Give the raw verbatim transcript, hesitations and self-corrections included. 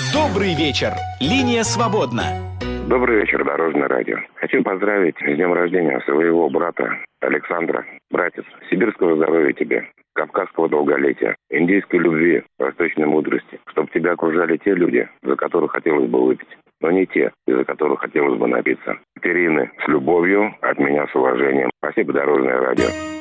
Добрый вечер. Линия свободна. Добрый вечер, Дорожное радио. Хочу поздравить с днем рождения своего брата Александра. Братец, сибирского здоровья тебе, кавказского долголетия, индийской любви, восточной мудрости. Чтобы тебя окружали те люди, за которых хотелось бы выпить, но не те, из-за которых хотелось бы напиться. Перины с любовью, от меня с уважением. Спасибо, Дорожное радио.